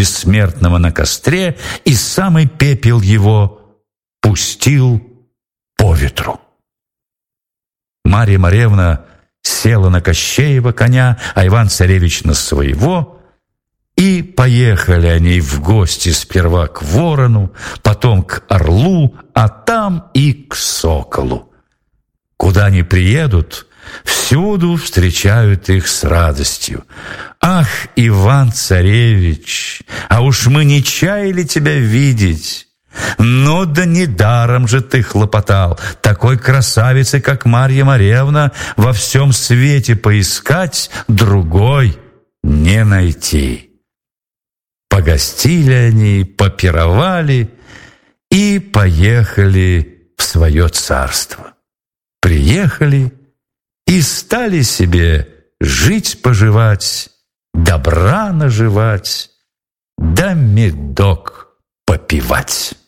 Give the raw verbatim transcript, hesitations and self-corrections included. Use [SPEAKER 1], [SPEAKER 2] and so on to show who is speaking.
[SPEAKER 1] бессмертного на костре и самый пепел его пустил по ветру. Марья Моревна села на Кощеева коня, а Иван-царевич на своего, и поехали они в гости сперва к ворону, потом к орлу, а там и к соколу. Куда ни приедут, всюду встречают их с радостью. «Ах, Иван-царевич, а уж мы не чаяли тебя видеть! Ну да недаром же ты хлопотал, такой красавицы, как Марья Моревна, во всем свете поискать, другой не найти». Погостили они, попировали и поехали в свое царство. Приехали и стали себе жить-поживать, добра наживать, да медок попивать.